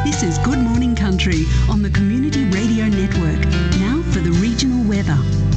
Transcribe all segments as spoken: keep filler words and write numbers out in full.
This is Good Morning Country on the Community Radio Network. Now for the regional weather.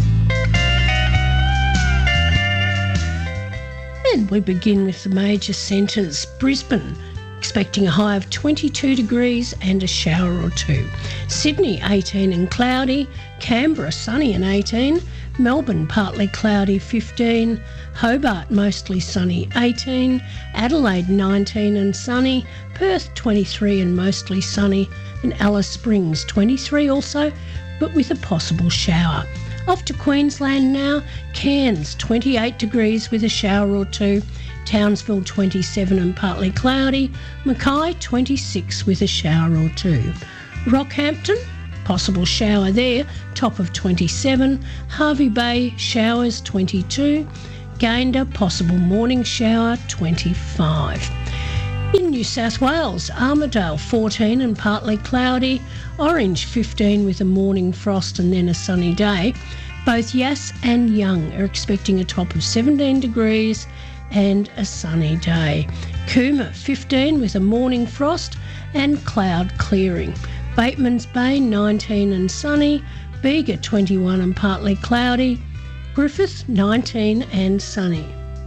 And we begin with the major centres. Brisbane, expecting a high of twenty-two degrees and a shower or two. Sydney, eighteen and cloudy. Canberra, sunny and eighteen. Melbourne, partly cloudy, fifteen. Hobart, mostly sunny, eighteen. Adelaide, nineteen and sunny. Perth, twenty-three and mostly sunny. And Alice Springs, twenty-three also, but with a possible shower. Off to Queensland now. Cairns, twenty-eight degrees with a shower or two. Townsville, twenty-seven and partly cloudy. Mackay, twenty-six with a shower or two. Rockhampton, possible shower there, top of twenty-seven. Hervey Bay, showers, twenty-two. Gayndah, possible morning shower, twenty-five. In New South Wales, Armidale, fourteen and partly cloudy. Orange, fifteen with a morning frost and then a sunny day. Both Yass and Young are expecting a top of seventeen degrees and a sunny day. Cooma, fifteen with a morning frost and cloud clearing. Batemans Bay, nineteen and sunny. Bega, twenty-one and partly cloudy. Griffith, nineteen and sunny.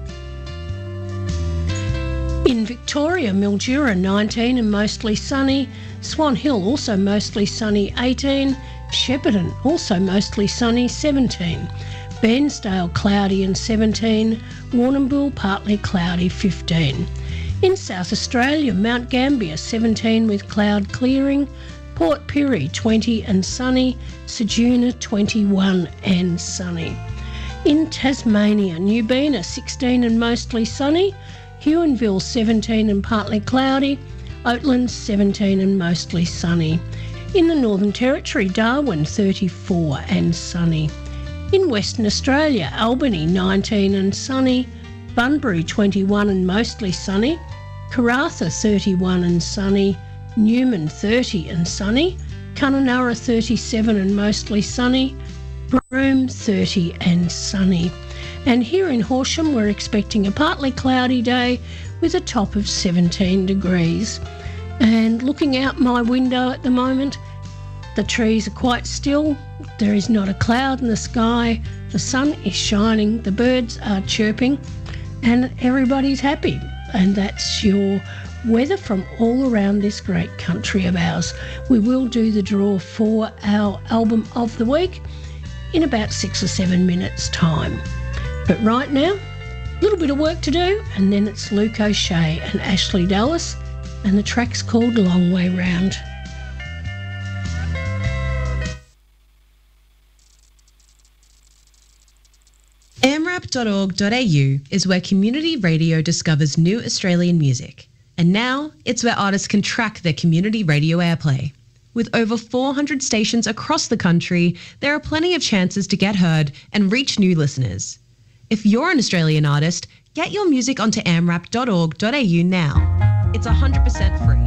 In Victoria, Mildura, nineteen and mostly sunny. Swan Hill, also mostly sunny, eighteen. Shepparton, also mostly sunny, seventeen. Bairnsdale, cloudy and seventeen. Warrnambool, partly cloudy, fifteen. In South Australia, Mount Gambier, seventeen with cloud clearing. Port Pirie, twenty and sunny. Ceduna, twenty-one and sunny. In Tasmania, Newbena, sixteen and mostly sunny. Huonville, seventeen and partly cloudy. Oatlands, seventeen and mostly sunny. In the Northern Territory, Darwin, thirty-four and sunny. In Western Australia, Albany, nineteen and sunny. Bunbury, twenty-one and mostly sunny. Karratha, thirty-one and sunny. Newman, thirty and sunny. Kununurra, thirty-seven and mostly sunny. Broome, thirty and sunny. And here in Horsham, we're expecting a partly cloudy day with a top of seventeen degrees. And looking out my window at the moment, the trees are quite still. There is not a cloud in the sky. The sun is shining. The birds are chirping and everybody's happy. And that's your weather from all around this great country of ours. We will do the draw for our album of the week in about six or seven minutes' time. But right now, a little bit of work to do, and then it's Luke O'Shea and Ashley Dallas, and the track's called Long Way Round. A M R A P dot org dot a u is where community radio discovers new Australian music. And now it's where artists can track their community radio airplay. With over four hundred stations across the country, there are plenty of chances to get heard and reach new listeners. If you're an Australian artist, get your music onto A M R A P dot org dot a u now. It's one hundred percent free.